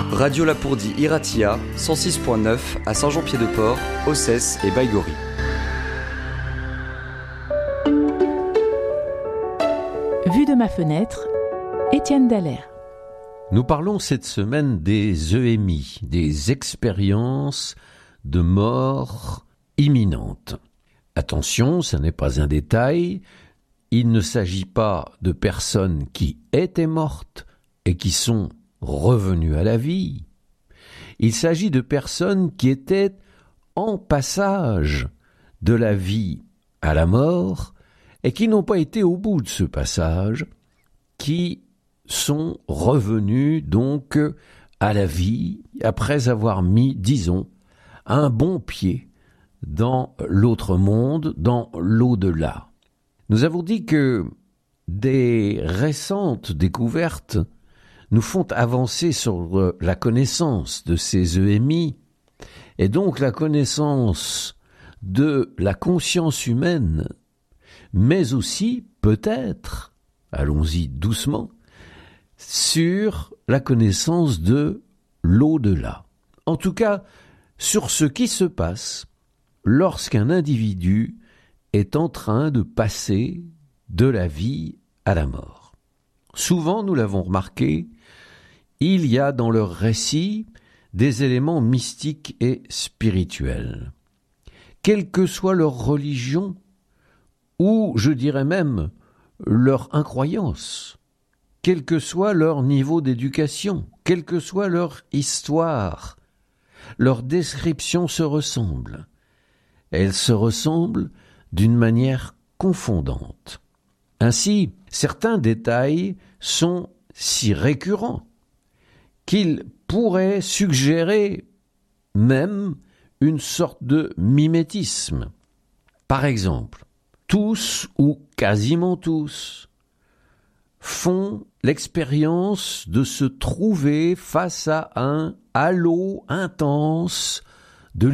Radio Lapourdie Iratia, 106.9 à Saint-Jean-Pied-de-Port, Ossès et Baïgorry. Vue de ma fenêtre, Étienne Dallaire. Nous parlons cette semaine des EMI, des expériences de mort imminente. Attention, ce n'est pas un détail, il ne s'agit pas de personnes qui étaient mortes et qui sont revenues à la vie. Il s'agit de personnes qui étaient en passage de la vie à la mort et qui n'ont pas été au bout de ce passage, qui sont revenus donc à la vie après avoir mis, disons, un bon pied dans l'autre monde, dans l'au-delà. Nous avons dit que des récentes découvertes nous font avancer sur la connaissance de ces EMI et donc la connaissance de la conscience humaine, mais aussi, peut-être, allons-y doucement, sur la connaissance de l'au-delà. En tout cas, sur ce qui se passe lorsqu'un individu est en train de passer de la vie à la mort. Souvent, nous l'avons remarqué, il y a dans leur récit des éléments mystiques et spirituels. Quelle que soit leur religion, ou je dirais même leur incroyance, quel que soit leur niveau d'éducation, quelle que soit leur histoire, leurs descriptions se ressemblent. Elles se ressemblent d'une manière confondante. Ainsi, certains détails sont si récurrents qu'ils pourraient suggérer même une sorte de mimétisme. Par exemple, tous ou quasiment tous font l'expérience de se trouver face à un halo intense